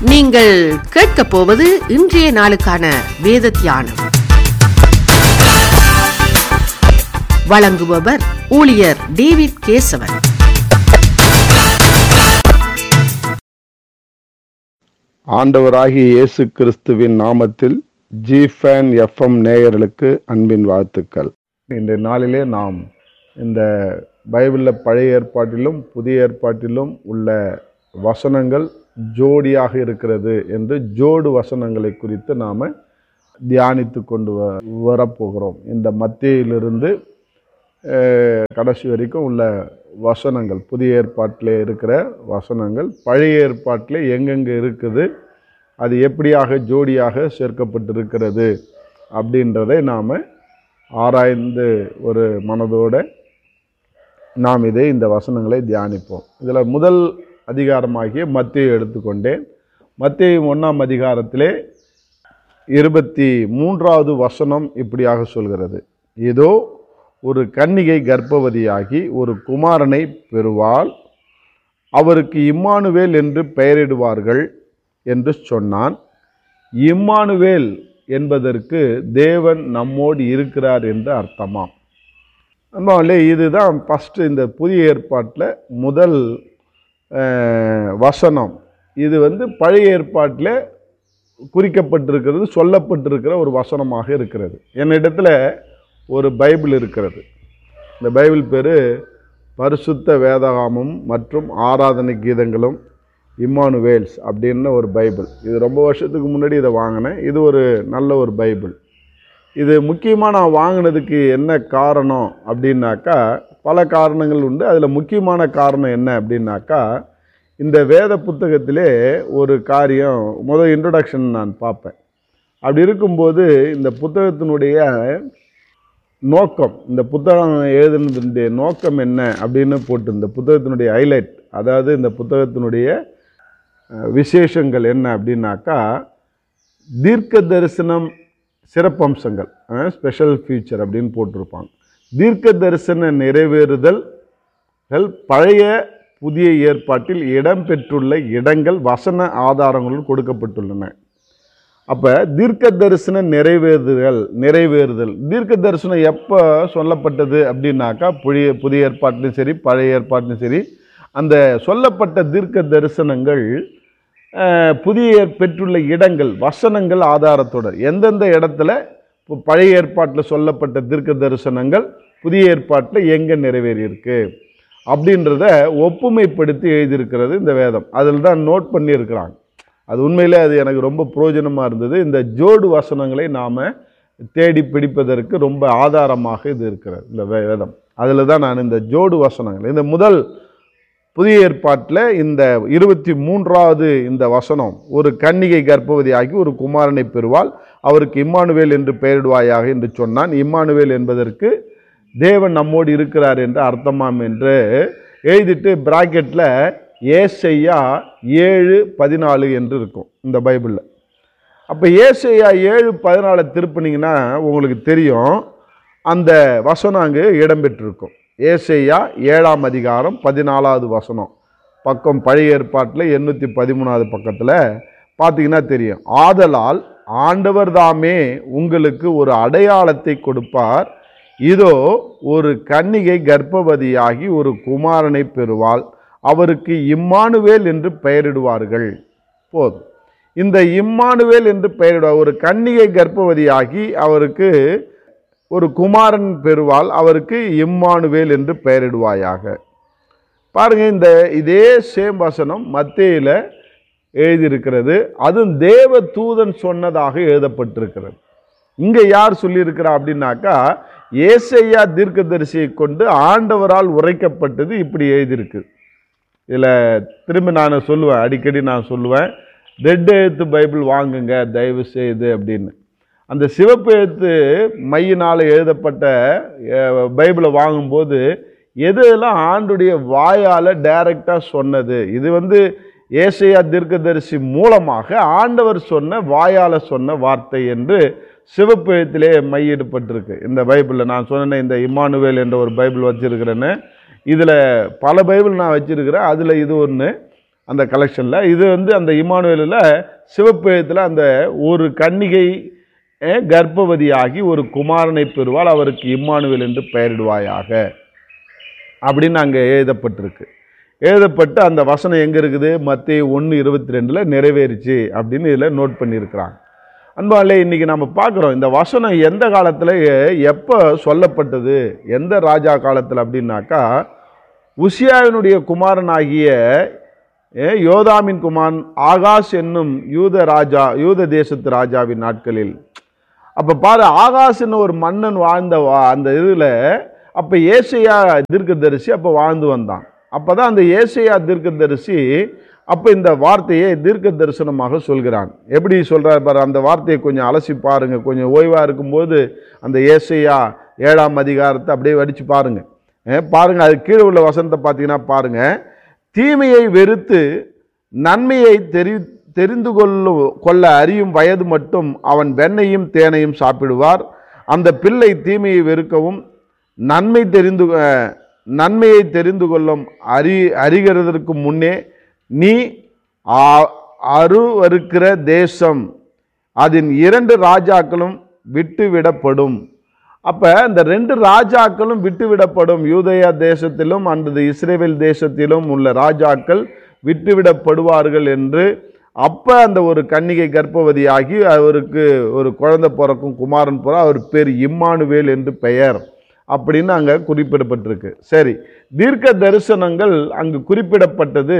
நீங்கள் கேட்கப் போவது இன்றைய நாளுக்கான வேத தியானம். வழங்குபவர் ஊழியர் டேவிட் கேசவன். ஆண்டவராகிய இயேசு கிறிஸ்துவின் நாமத்தில் ஜிஃபேன் எஃப்எம் நேயர்களுக்கு அன்பின் வாழ்த்துக்கள். இந்த நாளிலே நாம் இந்த பைபிளில் பழைய ஏற்பாட்டிலும் புதிய ஏற்பாட்டிலும் உள்ள வசனங்கள் ஜோடியாக இருக்கிறது என்று ஜோடு வசனங்களை குறித்து நாம் தியானித்து கொண்டு வரப்போகிறோம். இந்த மத்தியிலிருந்து கடைசி வரைக்கும் உள்ள வசனங்கள், புதிய ஏற்பாட்டிலே இருக்கிற வசனங்கள் பழைய ஏற்பாட்டிலே எங்கெங்கே இருக்குது, அது எப்படியாக ஜோடியாக சேர்க்கப்பட்டிருக்கிறது அப்படின்றதை நாம் ஆராய்ந்து ஒரு மனதோடு நாம் இந்த வசனங்களை தியானிப்போம். இதில் முதல் அதிகாரமாகிய மத்தேயு எடுத்துக்கொண்டேன். மத்தேயு 1ஆம் அதிகாரத்திலே 23வது வசனம் இப்படியாக சொல்கிறது: இதோ ஒரு கன்னிகை கர்ப்பவதியாகி ஒரு குமாரனை பெறுவாள், அவருக்கு இம்மானுவேல் என்று பெயரிடுவார்கள் என்று சொன்னான். இம்மானுவேல் என்பதற்கு தேவன் நம்மோடு இருக்கிறார் என்று அர்த்தமாம். அதனால இதுதான் ஃபஸ்ட்டு இந்த புதிய ஏற்பாட்டில் முதல் வசனம். இது பழைய ஏற்பாட்டில் குறிக்கப்பட்டிருக்கிறது, சொல்லப்பட்டிருக்கிற ஒரு வசனமாக இருக்கிறது. என்னிடத்தில் ஒரு பைபிள் இருக்கிறது. இந்த பைபிள் பேர் பரிசுத்த வேதாகமம் மற்றும் ஆராதனை கீதங்களும் இம்மானுவேல்ஸ் அப்படின்னு ஒரு பைபிள். இது ரொம்ப வருஷத்துக்கு முன்னாடி இதை வாங்கினேன். இது ஒரு நல்ல ஒரு பைபிள். இது முக்கியமாக நான் வாங்கினதுக்கு என்ன காரணம் அப்படின்னாக்கா, பல காரணங்கள் உண்டு. அதில் முக்கியமான காரணம் என்ன அப்படின்னாக்கா, இந்த வேத புத்தகத்திலே ஒரு காரியம், முதல் இன்ட்ரொடக்ஷன் நான் பார்ப்பேன். அப்படி இருக்கும்போது இந்த புத்தகத்தினுடைய நோக்கம், இந்த புத்தகம் எழுதுனதுடைய நோக்கம் என்ன அப்படின்னு போட்டு இந்த புத்தகத்தினுடைய ஹைலைட், அதாவது இந்த புத்தகத்தினுடைய விசேஷங்கள் என்ன அப்படின்னாக்கா, தீர்க்க தரிசனம் சிறப்பம்சங்கள், ஸ்பெஷல் ஃபீச்சர் அப்படின்னு போட்டிருப்பாங்க. தீர்க்க தரிசன நிறைவேறுதல் பழைய புதிய ஏற்பாட்டில் இடம்பெற்றுள்ள இடங்கள் வசன ஆதாரங்களுடன் கொடுக்கப்பட்டுள்ளன. அப்போ தீர்க்க தரிசன நிறைவேறுதல் தீர்க்க தரிசனம் எப்போ சொல்லப்பட்டது அப்படின்னாக்கா, புதிய ஏற்பாட்டிலும் சரி பழைய ஏற்பாட்டிலும் சரி, அந்த சொல்லப்பட்ட தீர்க்க தரிசனங்கள் புதிய பெற்றுள்ள இடங்கள் வசனங்கள் ஆதாரத்தோடு எந்தெந்த இடத்துல பழைய ஏற்பாட்டில் சொல்லப்பட்ட தீர்க்க தரிசனங்கள் புதிய ஏற்பாட்டில் எங்கே நிறைவேறியிருக்கு அப்படின்றத ஒப்புமைப்படுத்தி எழுதியிருக்கிறது இந்த வேதம். அதில் தான் நோட் பண்ணியிருக்கிறாங்க. அது உண்மையிலே அது எனக்கு ரொம்ப பிரயோஜனமாக இருந்தது. இந்த ஜோடு வசனங்களை நாம் தேடி பிடிப்பதற்கு ரொம்ப ஆதாரமாக இது இருக்கிறது இந்த வேதம். அதில் தான் நான் இந்த ஜோடு வசனங்கள், இந்த முதல் புதிய ஏற்பாட்டில் இந்த 23வது இந்த வசனம், ஒரு கன்னிகை கர்ப்பவதியாகி ஒரு குமாரனை பெறுவாள், அவருக்கு இம்மானுவேல் என்று பெயரிடுவாயாக என்று சொன்னான். இம்மானுவேல் என்பதற்கு தேவன் நம்மோடு இருக்கிறார் என்று அர்த்தமாம் என்று எழுதிட்டு பிராக்கெட்டில் ஏசையா 7:14 என்று இருக்கும் இந்த பைபிளில். அப்போ ஏசையா 7:14 திருப்பினீங்கன்னா உங்களுக்கு தெரியும், அந்த வசனம் அங்கு இடம்பெற்றிருக்கும். ஏசையா 7ஆம் அதிகாரம் 14வது வசனம், பக்கம் பழைய ஏற்பாட்டில் 813வது பக்கத்தில் பார்த்தீங்கன்னா தெரியும். ஆதலால் ஆண்டவர் தாமே உங்களுக்கு ஒரு அடையாளத்தை கொடுப்பார், இதோ ஒரு கன்னிகை கர்ப்பவதியாகி ஒரு குமாரனை பெறுவாள், அவருக்கு இம்மானுவேல் என்று பெயரிடுவார்கள். போதும். இந்த இம்மானுவேல் என்று பெயரிடுவார், ஒரு கன்னிகை கர்ப்பவதியாகி அவருக்கு ஒரு குமாரன் பெறுவாள், அவருக்கு இம்மானுவேல் என்று பெயரிடுவாயாக. பாருங்கள், இந்த இதே சேம் வசனம் மத்தேயுல எழுதியிருக்கிறது. அதுவும் தேவ தூதன் சொன்னதாக எழுதப்பட்டிருக்கிறது. இங்கே யார் சொல்லியிருக்கிறா அப்படின்னாக்கா, ஏசையா தீர்க்கதரிசியை கொண்டு ஆண்டவரால் உரைக்கப்பட்டது இப்படி எழுதியிருக்கு. இதில் திரும்பி நான் சொல்லுவேன், அடிக்கடி நான் சொல்லுவேன், ரெட் எழுத்து பைபிள் வாங்குங்க தயவு செய்து அப்படின்னு. அந்த சிவப்பு எழுத்து மையினால் எழுதப்பட்ட பைபிளை வாங்கும்போது எதெல்லாம் ஆண்டுடைய வாயால் டைரக்டாக சொன்னது, இது ஏசையா தீர்க்கதரிசி மூலமாக ஆண்டவர் சொன்ன வாயால் சொன்ன வார்த்தை என்று சிவப்பு எழுத்திலே மையிடப்பட்டிருக்கு இந்த பைபிளில். நான் சொன்னேன், இந்த இம்மானுவேல் என்ற ஒரு பைபிள் வச்சுருக்கிறேன்னு. இதில் பல பைபிள் நான் வச்சுருக்கிறேன். அதில் இது ஒன்று. அந்த கலெக்ஷனில். இது அந்த இம்மானுவேலில் சிவப்பு எழுத்தில் அந்த ஒரு கன்னிகை கர்ப்பவதியாகி ஒரு குமாரனை பெறுவாள், அவருக்கு இம்மானுவேல் என்று பெயரிடுவாயாக அப்படின்னு அங்கே எழுதப்பட்டிருக்கு. எழுதப்பட்டு அந்த வசனம் எங்கே இருக்குது? மத்தேயு 1:22 நிறைவேறிச்சு அப்படின்னு இதில் நோட் பண்ணியிருக்கிறாங்க. அன்பாலே இன்றைக்கி நம்ம பார்க்குறோம் இந்த வசனம் எந்த காலத்தில் எப்போ சொல்லப்பட்டது, எந்த ராஜா காலத்தில் அப்படின்னாக்கா, உசியாவினுடைய குமாரனாகிய யோதாமின் குமாரன் ஆகாஷ் என்னும் யூத தேசத்து ராஜாவின் நாட்களில். அப்போ பாரு, ஆகாஷ்ன்னு ஒரு மன்னன் வாழ்ந்த அந்த இதில் அப்போ ஏசையா தீர்க்கதரிசி அப்போ வாழ்ந்து வந்தான். அப்போ தான் அந்த ஏசையா தீர்க்கதரிசி அப்போ இந்த வார்த்தையை தீர்க்க தரிசனமாக சொல்கிறான். எப்படி சொல்கிறார் பாரு, அந்த வார்த்தையை கொஞ்சம் அலசி பாருங்க. கொஞ்சம் ஓய்வாக இருக்கும்போது அந்த ஏசையா 7ஆம் அதிகாரத்தை அப்படியே வடித்து பாருங்க. அது கீழே உள்ள வசனத்தை பார்த்தீங்கன்னா பாருங்க, தீமையை வெறுத்து நன்மையை தெரிந்து கொள்ள அறியும் வயது மட்டும் அவன் வெண்ணையும் தேனையும் சாப்பிடுவார். அந்த பிள்ளை தீமையை வெறுக்கவும் நன்மையை தெரிந்து கொள்ளும் அறிகிறதற்கு முன்னே நீ அருவருக்கிற தேசம் அதன் 2 ராஜாக்களும் விட்டுவிடப்படும். அப்போ இந்த 2 ராஜாக்களும் விட்டுவிடப்படும். யூதேயா தேசத்திலும் அந்த இஸ்ரேல் தேசத்திலும் உள்ள ராஜாக்கள் விட்டுவிடப்படுவார்கள் என்று. அப்போ அந்த ஒரு கன்னிகை கர்ப்பவதியாகி அவருக்கு ஒரு குழந்தை பிறக்கும், குமாரன் பிற, அவர் பேர் இம்மானுவேல் என்று பெயர் அப்படின்னு அங்கே குறிப்பிடப்பட்டிருக்கு. சரி, தீர்க்க தரிசனங்கள் அங்கு குறிப்பிடப்பட்டது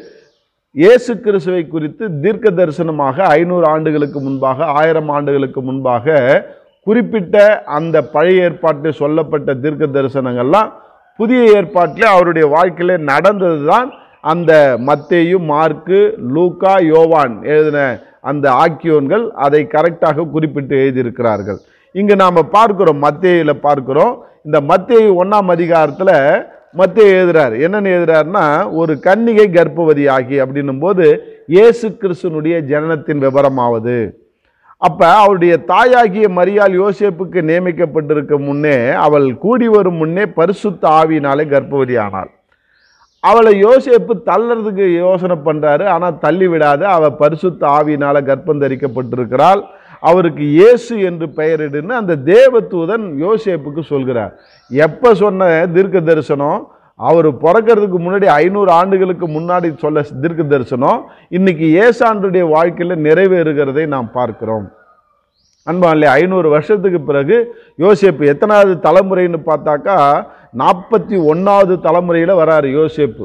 இயேசு கிறிஸ்துவை குறித்து தீர்க்க தரிசனமாக 500 ஆண்டுகளுக்கு முன்பாக, 1000 ஆண்டுகளுக்கு முன்பாக குறிப்பிட்ட அந்த பழைய ஏற்பாட்டில் சொல்லப்பட்ட தீர்க்க தரிசனங்கள்லாம் புதிய ஏற்பாட்டில் அவருடைய வாழ்க்கையில நடந்தது தான். அந்த மத்தேயு, மார்க்கு, லூக்கா, யோவான் எழுதின அந்த ஆக்கியோன்கள் அதை கரெக்டாக குறிப்பிட்டு எழுதியிருக்கிறார்கள். இங்கு நாம் பார்க்கிறோம், மத்தேயுல பார்க்கிறோம். இந்த மத்தேயு 1ஆம் அதிகாரத்தில் மத்தேயு எழுதுறார். என்னன்னு எழுதுறாருன்னா, ஒரு கன்னிகை கர்ப்பவதி ஆகி அப்படின்னும் போது இயேசு கிறிஸ்துனுடைய ஜனனத்தின் விவரமாவது. அப்ப அவருடைய தாயாகிய மரியாள் யோசேப்புக்கு நியமிக்கப்பட்டிருக்க முன்னே, அவள் கூடி வரும் முன்னே பரிசுத்த ஆவியினாலே கர்ப்பவதி ஆனாள். அவளை யோசேப்பு தள்ளறதுக்கு யோசனை பண்றாரு, ஆனால் தள்ளி விடாத அவள் பரிசுத்த ஆவியினால கர்ப்பம் தரிக்கப்பட்டிருக்கிறாள், அவருக்கு இயேசு என்று பெயரிடுன்னு அந்த தேவதூதன் யோசேப்புக்கு சொல்கிறார். எப்போ சொன்ன தீர்க்க தரிசனம்? அவர் பிறக்கிறதுக்கு முன்னாடி 500 ஆண்டுகளுக்கு முன்னாடி சொல்ல தீர்க்க தரிசனம் இன்னைக்கு ஏசாண்டுடைய வாழ்க்கையில் நிறைவேறுகிறதை நாம் பார்க்கிறோம். அன்பாலே 500 வருஷத்துக்கு பிறகு யோசேப்பு எத்தனாவது தலைமுறைன்னு பார்த்தாக்கா 41வது தலைமுறையில் வராரு யோசேப்பு.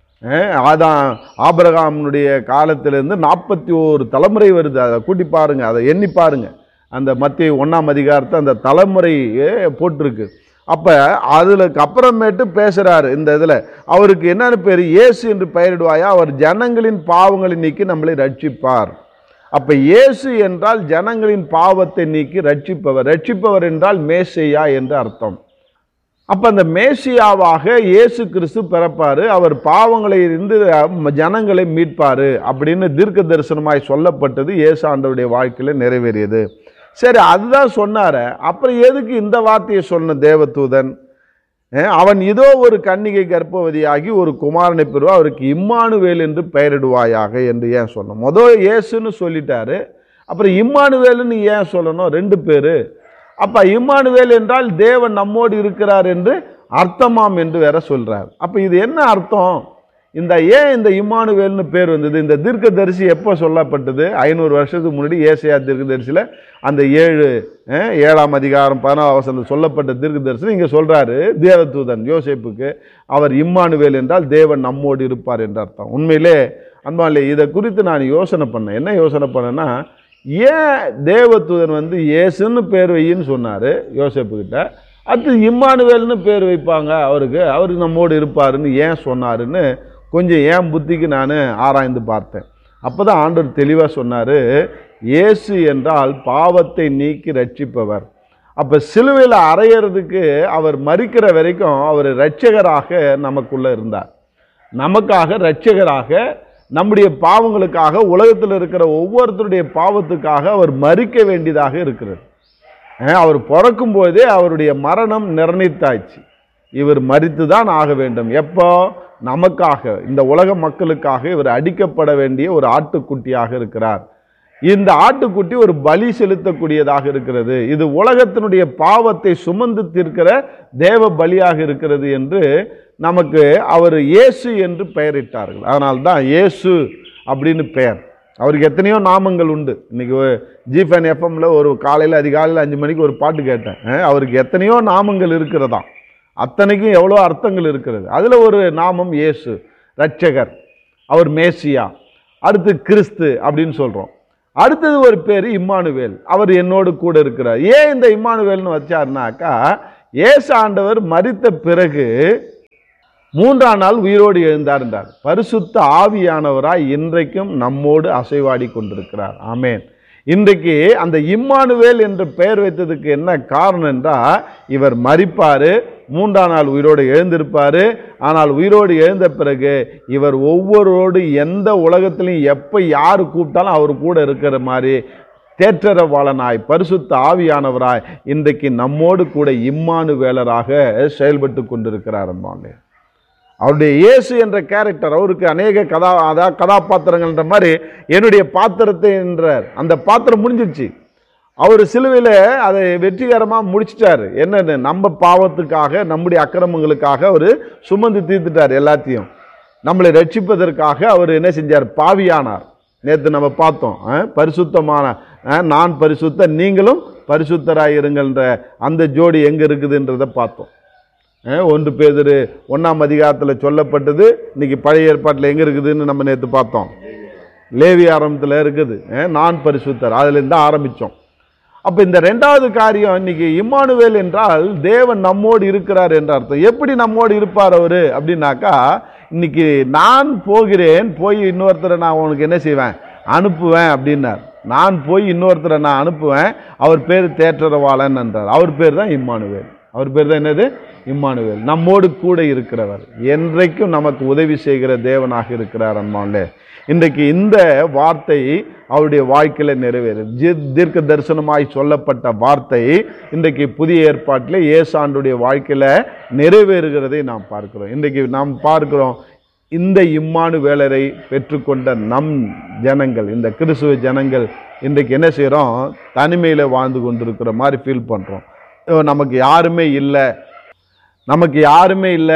அதான் ஆபிரகாமுடைய காலத்திலிருந்து 41 தலைமுறை வருது. அதை கூட்டி பாருங்க, அதை எண்ணி பாருங்க. அந்த மத்தேயு 1ஆம் அதிகாரத்தை அந்த தலைமுறையே போட்டிருக்கு. அப்போ அதுக்கு அப்புறமேட்டு பேசுகிறாரு இந்த இதில். அவருக்கு என்னென்னு பேர்? இயேசு என்று பெயரிடுவாயா, அவர் ஜனங்களின் பாவங்களை நீக்கி நம்மளை ரட்சிப்பார். அப்போ இயேசு என்றால் ஜனங்களின் பாவத்தை நீக்கி ரட்சிப்பவர். ரட்சிப்பவர் என்றால் மேசியா என்று அர்த்தம். அப்போ அந்த மேசியாவாக இயேசு கிறிஸ்து பிறப்பார், அவர் பாவங்களை இருந்து ஜனங்களை மீட்பார் அப்படின்னு தீர்க்க தரிசனமாய் சொல்லப்பட்டது இயேசு ஆண்டவருடைய வாழ்க்கையில் நிறைவேறியது. சரி, அதுதான் சொன்னார். அப்புறம் எதுக்கு இந்த வார்த்தையை சொன்ன தேவதூதன்? அவன் இதோ ஒரு கன்னிகை கர்ப்பவதியாகி ஒரு குமாரனை பெறுவா, அவருக்கு இம்மானுவேல் என்று பெயரிடுவாயாக என்று ஏன் சொன்னோம்? முதல் இயேசுன்னு சொல்லிட்டாரு, அப்புறம் இம்மானுவேல்னு ஏன் சொல்லணும்? 2 பேர். அப்போ இம்மானுவேல் என்றால் தேவன் நம்மோடு இருக்கிறார் என்று அர்த்தமாம் என்று வேற சொல்றார். அப்போ இது என்ன அர்த்தம்? ஏன் இந்த இம்மானுவேல்னு பேர் வந்தது? இந்த தீர்க்க தரிசி எப்போ சொல்லப்பட்டது? 500 வருஷத்துக்கு முன்னாடி ஏசாயா தீர்க்க தரிசியில் அந்த 7ஆம் அதிகாரம் 14ஆம் வசனம் சொல்லப்பட்ட தீர்க்க தரிசனம் இங்கே சொல்றாரு தேவதூதன் யோசேப்புக்கு, அவர் இம்மானுவேல் என்றால் தேவன் நம்மோடு இருப்பார் என்று அர்த்தம். உண்மையிலே அன்பாலே இதை குறித்து நான் யோசனை பண்ணேன். என்ன யோசனை பண்ணேன்னா, ஏன் தேவதூதன் இயேசுன்னு பேர் வையின்னு சொன்னார் யோசேப்புக்கிட்ட, அது இம்மானுவேல்னு பேர் வைப்பாங்க அவருக்கு நம்மோடு இருப்பாருன்னு ஏன் சொன்னாருன்னு கொஞ்சம் ஏன் புத்திக்கு நான் ஆராய்ந்து பார்த்தேன். அப்போ தான் ஆண்டவர் தெளிவாக சொன்னார், இயேசு என்றால் பாவத்தை நீக்கி ரட்சிப்பவர். அப்போ சிலுவையில் அறையிறதுக்கு அவர் மரிக்கிற வரைக்கும் அவர் இரட்சகராக நமக்குள்ளே இருந்தார். நமக்காக இரட்சகராக, நம்முடைய பாவங்களுக்காக, உலகத்தில் இருக்கிற ஒவ்வொருத்தருடைய பாவத்துக்காக அவர் மரிக்க வேண்டியதாக இருக்கிறது. அவர் பிறக்கும் போதே அவருடைய மரணம் நிர்ணயித்தாச்சு. இவர் மரித்து தான் ஆக வேண்டும். எப்போ? நமக்காக, இந்த உலக மக்களுக்காக இவர் அடிக்கப்பட வேண்டிய ஒரு ஆட்டுக்குட்டியாக இருக்கிறார். இந்த ஆட்டுக்குட்டி ஒரு பலி செலுத்தக்கூடியதாக இருக்கிறது. இது உலகத்தினுடைய பாவத்தை சுமந்து தீர்க்கிற தேவ பலியாக இருக்கிறது என்று நமக்கு அவர் இயேசு என்று பெயரிட்டார்கள். அதனால்தான் இயேசு அப்படின்னு பெயர். அவருக்கு எத்தனையோ நாமங்கள் உண்டு. இன்னைக்கு ஜிஃபன் எஃப்எம்ல ஒரு காலையில் அதிகாலையில் 5 மணிக்கு ஒரு பாட்டு கேட்டேன். அவருக்கு எத்தனையோ நாமங்கள் இருக்கிறதா, அத்தனைக்கும் எவ்வளோ அர்த்தங்கள் இருக்கிறது. அதில் ஒரு நாமம் இயேசு, இரட்சகர், அவர் மேசியா, அடுத்து கிறிஸ்து அப்படின்னு சொல்கிறோம். அடுத்தது ஒரு பேர் இம்மானுவேல், அவர் என்னோடு கூட இருக்கிறார். ஏன் இந்த இம்மானுவேல்னு வச்சாருனாக்கா, இயேசு ஆண்டவர் மரித்த பிறகு 3ஆம் நாள் உயிரோடு எழுந்தார் என்றார். பரிசுத்த ஆவியானவராய் இன்றைக்கும் நம்மோடு அசைவாடி கொண்டிருக்கிறார். ஆமேன். இன்றைக்கு அந்த இம்மானுவேல் என்று பெயர் வைத்ததுக்கு என்ன காரணம் என்றால், இவர் மரிப்பார், 3ஆம் நாள் உயிரோடு எழுந்திருப்பார். ஆனால் உயிரோடு எழுந்த பிறகு இவர் ஒவ்வொருவரோடு எந்த உலகத்திலையும் எப்போ யார் கூப்பிட்டாலும் அவர் கூட இருக்கிற மாதிரி தேற்றரவாளனாய் பரிசுத்த ஆவியானவராய் இன்றைக்கு நம்மோடு கூட இம்மானுவேலராக செயல்பட்டு கொண்டிருக்கிறார். அவருடைய இயேசு என்ற கேரக்டர், அவருக்கு அநேக கதாபாத்திரங்கள்ன்ற மாதிரி என்னுடைய பாத்திரத்தை என்றார். அந்த பாத்திரம் முடிஞ்சிருச்சு. அவர் சிலுவையில் அதை வெற்றிகரமாக முடிச்சிட்டார். என்னென்னு, நம்ம பாவத்துக்காக, நம்முடைய அக்கிரமங்களுக்காக அவர் சுமந்து தீர்த்துட்டார். எல்லாத்தையும் நம்மளை ரட்சிப்பதற்காக அவர் என்ன செஞ்சார்? பாவியானார். நேற்று நம்ம பார்த்தோம், பரிசுத்தமான, நான் பரிசுத்த நீங்களும் பரிசுத்தராயிருங்கள்ன்ற அந்த ஜோடி எங்கே இருக்குதுன்றதை பார்த்தோம். 1 பேதுரு 1ஆம் அதிகாரத்தில் சொல்லப்பட்டது இன்னைக்கு பழைய ஏற்பாட்டில் எங்கே இருக்குதுன்னு நம்ம நேற்று பார்த்தோம். லேவி ஆரம்பத்தில் இருக்குது, நான் பரிசுத்தர், அதுலேருந்து தான் ஆரம்பித்தோம். அப்போ இந்த 2வது காரியம், இன்னைக்கு இம்மானுவேல் என்றால் தேவன் நம்மோடு இருக்கிறார் என்ற அர்த்தம். எப்படி நம்மோடு இருப்பார் அவர் அப்படின்னாக்கா, இன்னைக்கு நான் போகிறேன், போய் இன்னொருத்தரை நான் உனக்கு என்ன செய்வேன்? அனுப்புவேன் அப்படின்னார். நான் போய் இன்னொருத்தரை நான் அனுப்புவேன், அவர் பேர் தேற்றரவாளன் என்றார். அவர் பேர் தான் இம்மானுவேல். அவர் பேர் தான் என்னது? இம்மானுவேல். நம்மோடு கூட இருக்கிறவர், என்றைக்கும் நமக்கு உதவி செய்கிற தேவனாக இருக்கிறார். அன்பாலே, இன்றைக்கு இந்த வார்த்தை அவருடைய வாழ்க்கையில் நிறைவேறுது. தீர்க்க தரிசனமாய் சொல்லப்பட்ட வார்த்தை இன்றைக்கு புதிய ஏற்பாட்டில் இயேசுடைய வாழ்க்கையில் நிறைவேறுகிறதை நாம் பார்க்கிறோம். இன்றைக்கு நாம் பார்க்கிறோம், இந்த இம்மானுவேலரை பெற்றுக்கொண்ட நம் ஜனங்கள், இந்த கிறிஸ்துவ ஜனங்கள் இன்றைக்கு என்ன செய்கிறோம்? தனிமையில் வாழ்ந்து கொண்டிருக்கிற மாதிரி ஃபீல் பண்ணுறோம். நமக்கு யாருமே இல்லை, நமக்கு யாருமே இல்லை,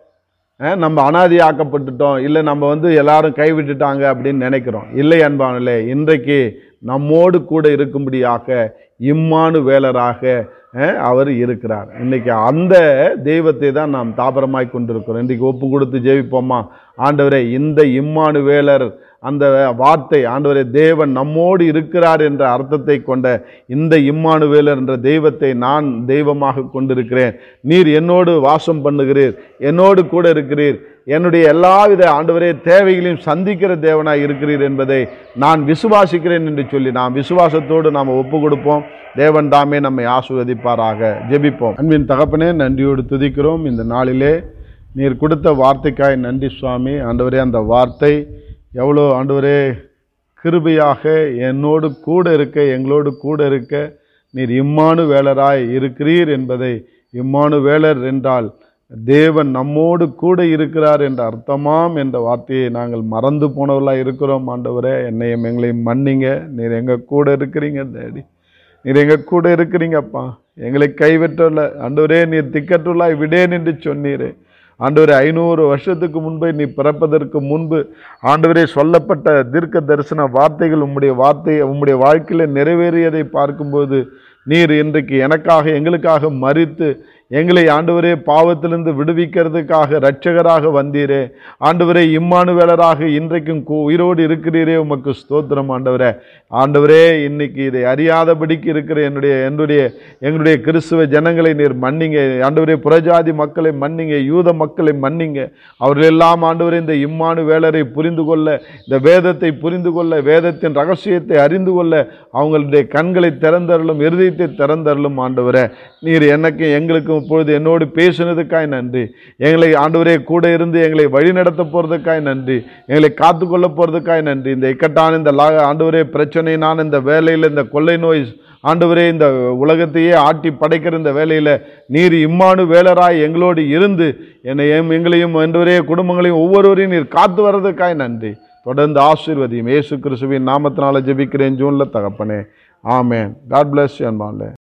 நம்ம அனாதியாக்கப்பட்டுட்டோம், இல்லை நம்ம எல்லாரும் கைவிட்டுட்டாங்க அப்படின்னு நினைக்கிறோம். இல்லை அன்பானே, இன்றைக்கு நம்மோடு கூட இருக்கும்படியாக இம்மானுவேலராக அவர் இருக்கிறார். இன்றைக்கி அந்த தெய்வத்தை தான் நாம் தாபரமாய் கொண்டிருக்கிறோம். இன்றைக்கி ஒப்பு கொடுத்து ஜெபிப்போமா? ஆண்டவரே, இந்த இம்மானுவேலர் அந்த வார்த்தை, ஆண்டவரே தேவன் நம்மோடு இருக்கிறார் என்ற அர்த்தத்தை கொண்ட இந்த இம்மானுவேலர் என்ற தெய்வத்தை நான் தெய்வமாக கொண்டிருக்கிறேன். நீர் என்னோடு வாசம் பண்ணுகிறீர், என்னோடு கூட இருக்கிறீர், என்னுடைய எல்லாவித ஆண்டவரே தேவைகளையும் சந்திக்கிற தேவனாய் இருக்கிறீர் என்பதை நான் விசுவாசிக்கிறேன் என்று சொல்லி நாம் விசுவாசத்தோடு நாம் ஒப்பு கொடுப்போம். தேவன் தாமே நம்மை ஆசீர்வதிப்பாராக. ஜெபிப்போம். அன்பின் தகப்பனே, நன்றியோடு துதிக்கிறோம். இந்த நாளிலே நீர் கொடுத்த வார்த்தைக்காய் நன்றி சுவாமி. ஆண்டவரே, அந்த வார்த்தை எவ்வளோ ஆண்டவரே கிருபையாக என்னோடு கூட இருக்க, எங்களோடு கூட இருக்க நீர் இம்மானுவேலராய் இருக்கிறீர் என்பதை, இம்மானுவேலர் என்றால் தேவன் நம்மோடு கூட இருக்கிறார் என்ற அர்த்தமாம் என்ற வார்த்தையை நாங்கள் மறந்து போனவர்களாக இருக்கிறோம். ஆண்டவரே, என்னையும் எங்களையும் மன்னிங்க. நீர் எங்கள் கூட இருக்கிறீங்க டேடி, நீர் எங்கள் கூட இருக்கிறீங்கப்பா. எங்களை கைவிட்டுள்ள ஆண்டவரே, நீர் திக்கற்றுள்ளாய் விடேன் என்று சொன்னீரே. ஆண்டவரே, 500 வருஷத்துக்கு முன்பே நீ பிறப்பதற்கு முன்பு ஆண்டவரே சொல்லப்பட்ட தீர்க்க தரிசன வார்த்தைகள் உம்முடைய வாழ்க்கையில் நிறைவேறியதை பார்க்கும்போது நீர் இன்றைக்கு எனக்காக, எங்களுக்காக மரித்து எங்களை ஆண்டவரே பாவத்திலிருந்து விடுவிக்கிறதுக்காக இரட்சகராக வந்தீரே. ஆண்டவரே, இம்மானுவேலராக இன்றைக்கும் உயிரோடு இருக்கிறீரே, உமக்கு ஸ்தோத்திரம். ஆண்டவரே, ஆண்டவரே, இன்னைக்கு இதை அறியாதபடிக்கு இருக்கிற எங்களுடைய கிறிஸ்துவ ஜனங்களை நீர் மன்னிங்க. ஆண்டவரே, புறஜாதி மக்களை மன்னிங்க, யூத மக்களை மன்னிங்க. அவர்களெல்லாம் ஆண்டவரே இந்த இம்மானுவேலரை புரிந்து கொள்ள, இந்த வேதத்தை புரிந்து கொள்ள, வேதத்தின் ரகசியத்தை அறிந்து கொள்ள அவங்களுடைய கண்களை திறந்தருளும், இருதயத்தை திறந்தருளும். ஆண்டவரே, நீர் எனக்கு எங்களுக்கும் வரைக்கும் இப்பொழுது என்னோடு பேசினதுக்காய் நன்றி. எங்களை ஆண்டவரே கூட இருந்து எங்களை வழி நடத்த போகிறதுக்காய் நன்றி. எங்களை காத்துக்கொள்ள போகிறதுக்காய் நன்றி. இந்த இக்கட்டான இந்த ஆண்டவரே பிரச்சனையினான இந்த வேலையில், இந்த கொள்ளை நோய் ஆண்டவரே இந்த உலகத்தையே ஆட்டி படைக்கிற இந்த வேலையில் நீர் இம்மானு வேலராய் எங்களோடு இருந்து எங்களையும் ஆண்டவரே குடும்பங்களையும் ஒவ்வொருவரையும் நீர் காத்து வர்றதுக்காய் நன்றி. தொடர்ந்து ஆசீர்வதியும். இயேசு கிறிஸ்துவின் நாமத்தினால ஜெபிக்கிறேன் ஜூனில் தகப்பனே. ஆமென். God bless you அன்பான்லே.